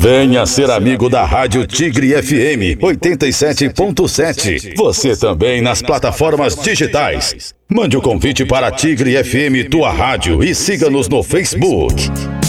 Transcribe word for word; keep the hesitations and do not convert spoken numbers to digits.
Venha ser amigo da Rádio Tigre F M oitenta e sete ponto sete. Você também nas plataformas digitais. Mande o convite para Tigre F M, tua rádio, e siga-nos no Facebook.